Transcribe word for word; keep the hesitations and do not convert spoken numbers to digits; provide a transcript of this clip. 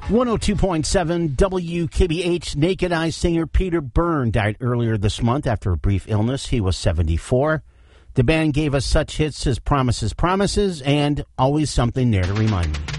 one oh two point seven W K B H. Naked Eye singer Peter Byrne died earlier this month after a brief illness. He was seventy-four. The band gave us such hits as Promises, Promises, and Always Something There to Remind Me.